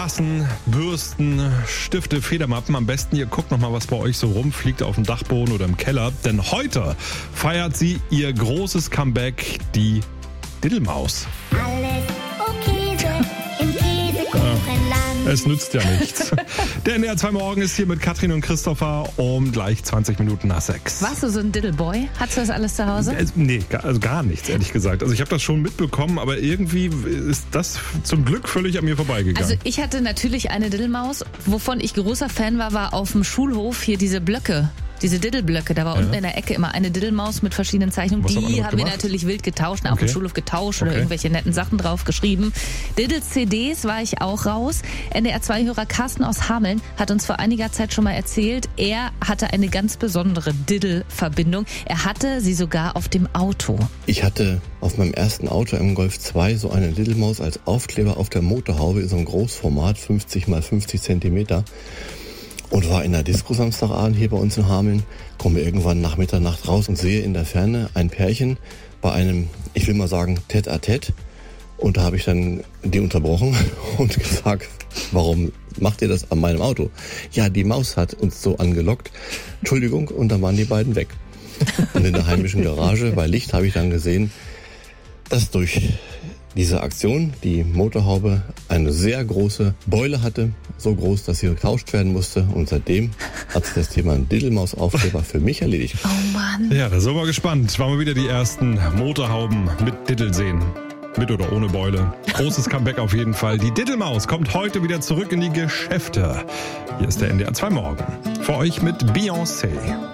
Tassen, Bürsten, Stifte, Federmappen. Am besten ihr guckt nochmal, was bei euch so rumfliegt auf dem Dachboden oder im Keller. Denn heute feiert sie ihr großes Comeback, die Diddelmaus. Alles okay im Käsekuchenland. Es nützt ja nichts. Der NDR 2 Morgen ist hier mit Katrin und Christopher um gleich 20 Minuten nach 6. Warst du so ein Diddleboy? Hattest du das alles zu Hause? Nee, also gar nichts, ehrlich gesagt. Also ich habe das schon mitbekommen, aber irgendwie ist das zum Glück völlig an mir vorbeigegangen. Also ich hatte natürlich eine Diddelmaus. Wovon ich großer Fan war auf dem Schulhof hier diese Blöcke. Diese Diddleblöcke, da war unten in der Ecke immer eine Diddelmaus mit verschiedenen Zeichnungen. Was hat man Die damit haben wir gemacht? natürlich wild getauscht, auf dem Schulhof getauscht oder irgendwelche netten Sachen drauf geschrieben. Diddle-CDs war ich auch raus. NDR2-Hörer Carsten aus Hameln hat uns vor einiger Zeit schon mal erzählt, er hatte eine ganz besondere Diddle-Verbindung. Er hatte sie sogar auf dem Auto. Ich hatte auf meinem ersten Auto, im Golf 2, so eine Diddelmaus als Aufkleber auf der Motorhaube in so einem Großformat, 50 mal 50 Zentimeter. Und war in der Disco Samstagabend hier bei uns in Hameln, komme irgendwann nach Mitternacht raus und sehe in der Ferne ein Pärchen bei einem, ich will mal sagen, Tête-à-Tête. Und da habe ich dann die unterbrochen und gefragt, warum macht ihr das an meinem Auto? Ja, die Maus hat uns so angelockt. Entschuldigung, und dann waren die beiden weg. Und in der heimischen Garage bei Licht habe ich dann gesehen, dass durch diese Aktion die Motorhaube eine sehr große Beule hatte, so groß, dass sie getauscht werden musste. Und seitdem hat sich das Thema Diddelmaus-Aufkleber für mich erledigt. Oh Mann. Ja, da sind wir gespannt. Wollen wir wieder die ersten Motorhauben mit Diddel sehen. Mit oder ohne Beule. Großes Comeback auf jeden Fall. Die Diddelmaus kommt heute wieder zurück in die Geschäfte. Hier ist der NDR 2 Morgen. Für euch mit Beyoncé.